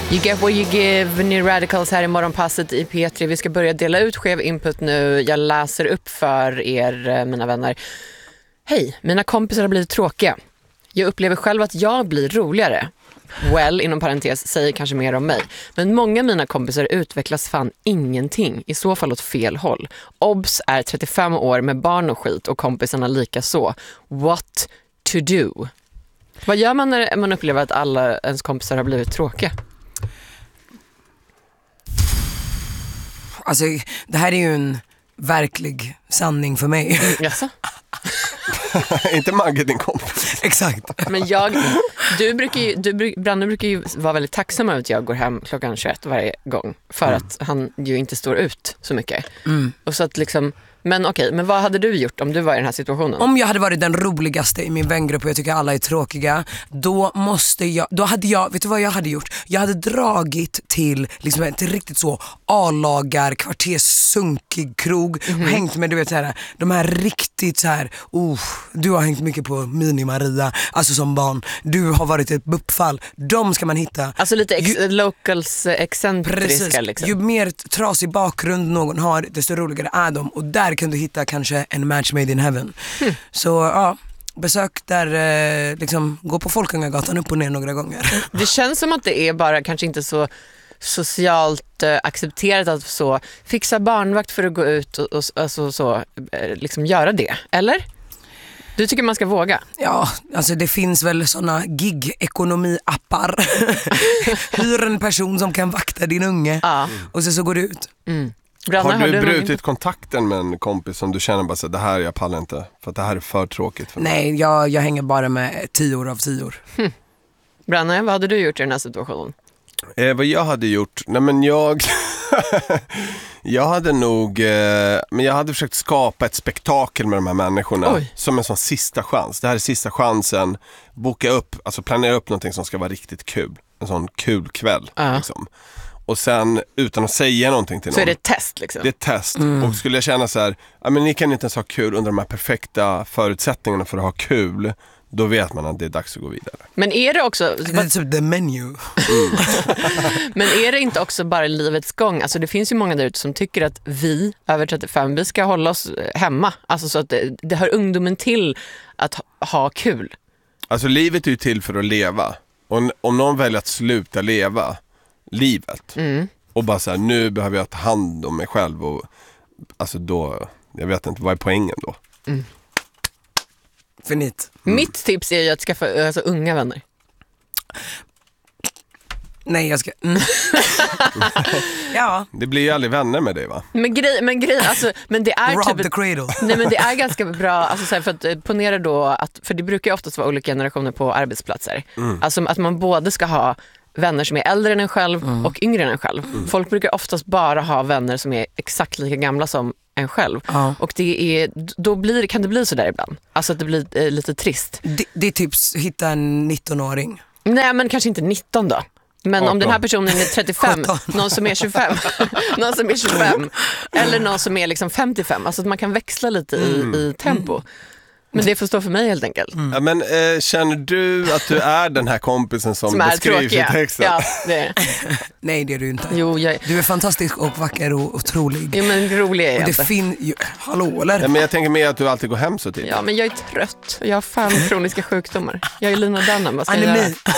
You get what you give, New Radicals här i morgonpasset i P3. Vi ska börja dela ut skev input nu. Jag läser upp för er, mina vänner. Hej, mina kompisar har blivit tråkiga. Jag upplever själv att jag blir roligare. Well, inom parentes, säger kanske mer om mig. Men många av mina kompisar utvecklas fan ingenting. I så fall åt fel håll. Obs är 35 år med barn och skit och kompisarna lika så. What to do? Vad gör man när man upplever att alla ens kompisar har blivit tråkiga? Alltså, det här är ju en verklig sanning för mig. Jaså? Inte Magge din kompis. Exakt. Men Branne brukar ju vara väldigt tacksam över att jag går hem klockan 21 varje gång. För att han ju inte står ut så mycket. Och så att liksom... Men okej, men vad hade du gjort om du var i den här situationen? Om jag hade varit den roligaste i min vängrupp och jag tycker alla är tråkiga, då hade jag, vet du vad jag hade gjort? Jag hade dragit till liksom ett riktigt så A-lagar, kvarterssunkig krog och hängt med, du vet så här, de här riktigt så här, du har hängt mycket på Mini-Maria, alltså som barn. Du har varit ett buppfall. De ska man hitta. Alltså lite locals excentriska liksom. Ju mer trasig bakgrund någon har, desto roligare är de. Och där kan du hitta kanske en match made in heaven. Så ja, besök där, liksom, gå på Folkungagatan upp och ner några gånger. Det känns som att det är bara kanske inte så socialt accepterat att så fixa barnvakt för att gå ut och alltså, så liksom göra det, eller? Du tycker man ska våga? Ja, alltså det finns väl såna gig-ekonomi-appar. Hyr en person som kan vakta din unge och så går du ut. Branna, har du brutit kontakten med en kompis som du känner bara så det här jag pallar inte för att det här är för tråkigt för mig? Nej, jag hänger bara med 10 av 10. Branna, vad hade du gjort i den här situationen? Vad jag hade gjort? Nej men jag hade nog men jag hade försökt skapa ett spektakel med de här människorna. Oj. Som en sån sista chans. Det här är sista chansen. Boka upp, alltså planera upp någonting som ska vara riktigt kul. En sån kul kväll liksom. Och sen utan att säga någonting till någon. Så är det ett test liksom? Det är ett test. Och skulle jag känna så här, ja men ni kan inte ens ha kul under de här perfekta förutsättningarna för att ha kul. Då vet man att det är dags att gå vidare. Men är det också... Det är typ the menu. Men är det inte också bara livets gång? Alltså det finns ju många där ute som tycker att vi över 35, vi ska hålla oss hemma. Alltså så att det hör ungdomen till att ha kul. Alltså livet är ju till för att leva. Och om någon väljer att sluta leva livet och bara så här, nu behöver jag ta hand om mig själv och alltså då, jag vet inte, vad är poängen då? Finit. Mitt tips är ju att skaffa unga vänner. Nej, jag ska... Ja. Det blir ju aldrig vänner med dig, va? Men grej, alltså, men det är Rob typ the cradle. Nej, men det är ganska bra, alltså, så här, för att ponera då att, för det brukar ju oftast vara olika generationer på arbetsplatser. Alltså att man både ska ha vänner som är äldre än en själv och yngre än en själv. Folk brukar oftast bara ha vänner som är exakt lika gamla som en själv. Och det är, då kan det bli så där ibland. Alltså att det blir lite trist. Det är tips, hitta en 19-åring. Nej, men kanske inte 19 då. Men 18. om den här personen är 35, någon som är 25, någon som är 25 eller någon som är liksom 55. Alltså att man kan växla lite i tempo. Men det får stå för mig helt enkelt. Ja, men känner du att du är den här kompisen som beskrivs i texten? Ja, det är. Nej, det är du inte. Jo, du är fantastisk och vacker och otrolig. Jo, men rolig är jag och det inte. Hallå, eller? Ja, men jag tänker mer att du alltid går hem så tidigt. Ja, men jag är trött. Jag har fan kroniska sjukdomar. Jag är Lina Dunham. Vad ska jag Anemi. göra?